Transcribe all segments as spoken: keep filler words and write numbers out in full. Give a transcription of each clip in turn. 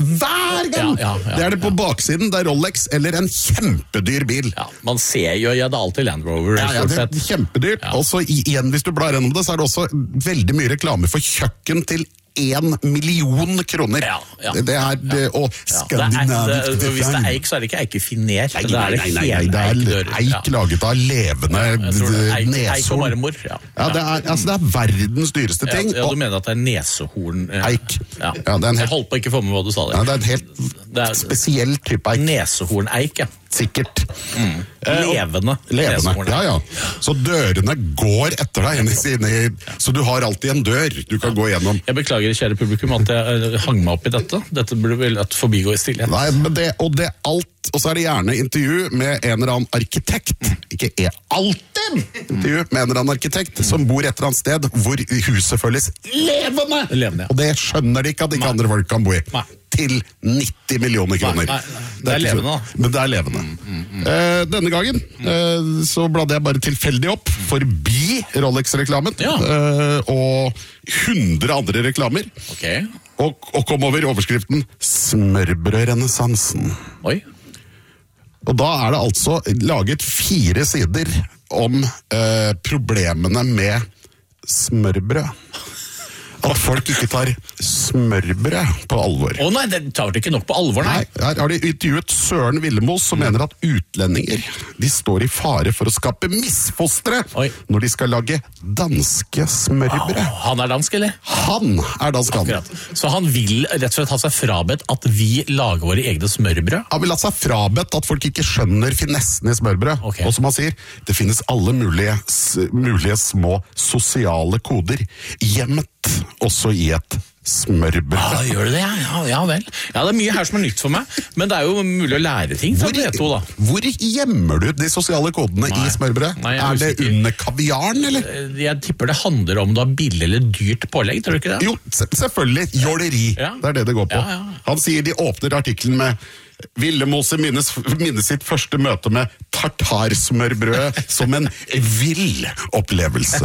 hver gang! Ja, ja, ja, det er det på ja. baksiden, det er Rolex eller en kjempedyr bil. Ja, man ser jo, ja, det er alltid Land Rover. Ja, ja, det er kjempedyrt. Ja. Og så igjen, hvis du blar gjennom det, så er det også veldig mye reklame for kjøkken til en million kroner. Ja, ja. Det, det er, det, og skandinavisk ja, hvis det er eik, så er det ikke eikefiner. Nei, nei, nei, nei, nei, det er eik ja. laget av levende eik, neshorn. Eik og marmor, ja. Ja, det er, altså, det er verdens dyreste ting. Ja, ja, du mener at det er nesehorn? Ja. Eik. Ja. Ja, det er en helt, jeg holdt på ikke å få med hva du sa det. Ja, det er en helt er, spesiell type eik. Nesehorn-eik, ja. Sikkert. Mm. Levende. Levende, ja, ja. Så dørene går etter deg inn i sine, så du har alltid en dør du kan gå gjennom. Jeg beklager, kjære publikum, at jeg hang meg opp i dette. Dette burde vel at forbigå i stillhet. Nei, men det, og det alt, og så er det gjerne intervju med en eller annen arkitekt. Ikke er alltid intervju med en eller annen arkitekt som bor et eller annet sted hvor huset føles levende. Levende, ja. Og det skjønner de ikke at ikke andre folk kan bo i. Nei. Til nitti millioner kroner. Nei, nei, nei. Det er levende da. Men det er levende. Mm, mm, mm. Eh, denne gangen eh, så bladde jeg bare tilfeldig opp forbi Rolex-reklamen ja. eh, og hundre andre reklamer. Okay. Og, og kom over overskriften Smørbrød-renessansen. Oi. Og da er det altså laget fire sider om eh, problemene med smørbrød. At folk ikke tar smørbrød på alvor. Å nei, det tar det ikke nok på alvor, nei. Nei, her har de intervjuet Søren Villemos, som mener at utlendinger, de står i fare for å skape misfostre Oi. Når de skal lage danske smørbrød. Oh, han er dansk, eller? Han er dansk, han. Akkurat. Så han vil rett og slett ha seg frabedt at vi lager våre egne smørbrød? Han vil ha seg frabedt at folk ikke skjønner finessen i smørbrød. Okay. Og som han sier, det finnes alle mulige, mulige små sosiale koder gjemt også i et smørbrød. Ja, gjør det det? Ja, ja vel. Ja, det er mye her som er nytt for meg, men det er jo mulig å lære ting fra det to, da. Hvor gjemmer du de sosiale kodene Nei. I smørbrød? Nei, er det ikke. Under kaviaren, eller? Jeg tipper det handler om da billig eller dyrt pålegg, tror du ikke det? Jo, selvfølgelig. Jåleri. Ja. Det er det det går på. Ja, ja. Han sier de åpner artikkelen med Villemose minnes, minnes sitt første møte med tartarsmørbrød som en vill opplevelse.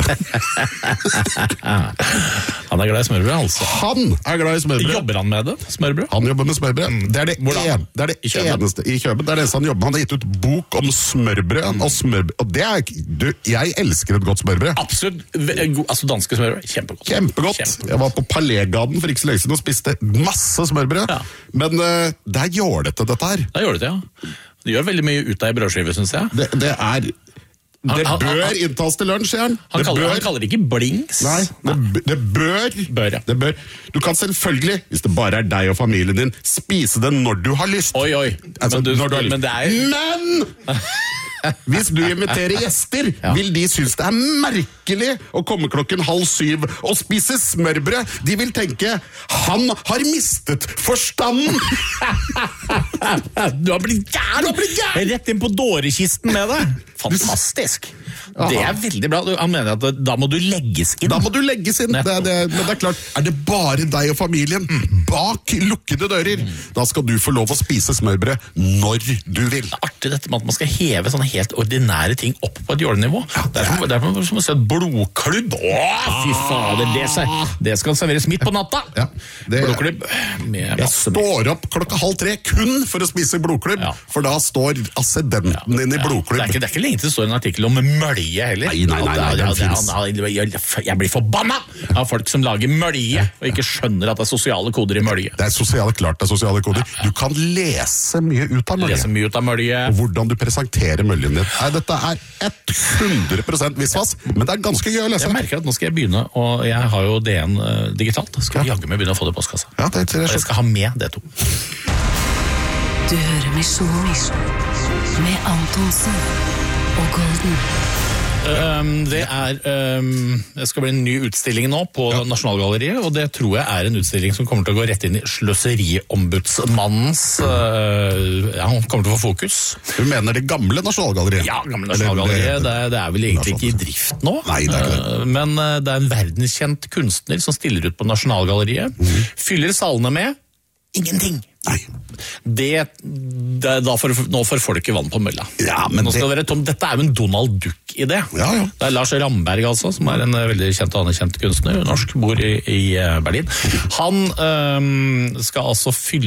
Han er glad i smørbrød, altså. Han er glad i smørbrød. Jobber han med det? Smørbrød? Han jobber med smørbrød. Mm. Det er det, en, det, er det I eneste i Kjøben. Det er det han jobber med. Han har gitt ut bok om smørbrød. Mm. Og, smørbrød. og det er, du, jeg elsker et godt smørbrød. Absolutt. Altså danske smørbrød. Kjempegodt. Kjempegodt. Kjempegodt. Jeg var på Palégaden for ikke så lenge siden og spiste masse smørbrød. Ja. Men uh, det er jålete, dette her. Det gjør det, ja. Det gjør veldig mye ut av i brødskive, synes jeg. Det, det er... Det han, han, bør han, inntas til lunsj, sier han. Han, det kaller, bør, han kaller det ikke blinks. Nei, det, det bør. Bør, ja. Det bør. Du kan selvfølgelig, hvis det bare er deg og familien din, spise det når du har lyst. Oi, oi. Altså, men, du, når du har lyst. Men det er... Men! Hvis du inviterer gjester, ja. Vil de synes det er merkelig å komme klokken halv syv og spise smørbrød. De vil tenke, han har mistet forstanden. Du har blitt gæren! Rett inn på dårekisten med det. Fantastisk. Aha. Det er veldig bra. Han mener at da må du legges inn. Da må du legges inn. Det er, det, men det er klart, er det bare deg og familien mm. bak lukkede dører, mm. da skal du få lov å spise smørbrød når du vil. Det er artig dette med at man skal heve sånne helt ordinære ting opp på et jålenivå. Ja, det er det er som å se et blodklubb. Åh, fy fader, det, det skal serveres midt på natta. Ja, det, blodklubb. Jeg står opp klokka halv tre kun for å spise blodklubb, ja. For da står assedenten ja. Din i blodklubb. Ja. Det, er ikke, det er ikke lenge til det står en artikkel om mølje heller. Nei, nei, nei, nei, det, det, det, jeg, jeg blir forbanna av folk som lager mølje og ikke skjønner at det er sosiale koder i mølje. Det er sosiale, klart det er sosiale koder. Du kan lese mye ut av mølje. Lese mye ut av mølje. Og hvordan du presenterer møljen din. Nei, dette er hundre prosent visvas, men det er ganske gøy å lese. Jeg merker at nå skal jeg begynne, og jeg har jo D N uh, digitalt. Skal jeg jagge med begynne å få det i postkassa. Ja, det er og jeg skal ha med det to. Du hører Misjon med Antonsen og Golden. Um, det er um, det skal bli en ny utstilling nå på ja. Nasjonalgalleriet, og det tror jeg er en utstilling som kommer til å gå rett inn i sløseriombudsmannens uh, ja, han kommer til å få fokus. Du mener det gamle Nasjonalgalleriet? Ja, gamle Nasjonalgalleriet. Det, det er vel egentlig ikke i drift nå. Nei, det er ikke det. Uh, men uh, det er en verdenskjent kunstner som stiller ut på Nasjonalgalleriet, mm. fyller salene med ingenting. Nei. Det, det da får, nå får folket vann på mølla. Ja, men nå skal det... det være tom. Dette er jo en Donald Duck-idé. Ja, ja. Det er Lars Ramberg, altså, som er en veldig kjent og anerkjent kunstner, norsk, bor i, i Berlin. Han øhm, skal altså fylle